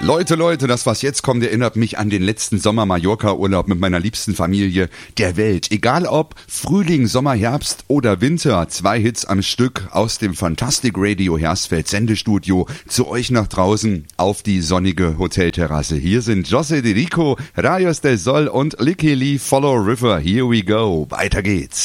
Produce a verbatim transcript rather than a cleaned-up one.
Leute, Leute, das was jetzt kommt, erinnert mich an den letzten Sommer-Mallorca-Urlaub mit meiner liebsten Familie der Welt. Egal ob Frühling, Sommer, Herbst oder Winter, zwei Hits am Stück aus dem Fantastic Radio Hersfeld Sendestudio zu euch nach draußen auf die sonnige Hotelterrasse. Hier sind José de Rico, Rayos del Sol und Licky Lee, Follow River. Here we go. Weiter geht's.